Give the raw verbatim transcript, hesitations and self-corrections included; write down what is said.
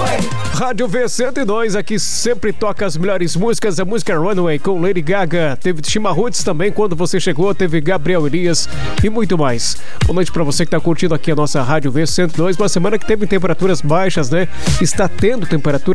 Rádio V cento e dois, aqui sempre toca as melhores músicas. A música Runaway com Lady Gaga. Teve Chimarruts também, Quando Você Chegou. Teve Gabriel Elias e muito mais. Boa noite pra você que tá curtindo aqui a nossa Rádio V cento e dois. Uma semana que teve temperaturas baixas, né? Está tendo temperatura